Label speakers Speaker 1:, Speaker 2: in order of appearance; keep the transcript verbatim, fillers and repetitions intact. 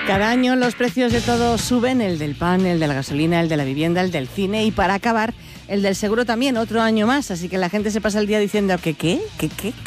Speaker 1: Cada año los precios de todo suben, el del pan, el de la gasolina, el de la vivienda, el del cine y para acabar, el del seguro también, otro año más. Así que la gente se pasa el día diciendo que qué, que qué,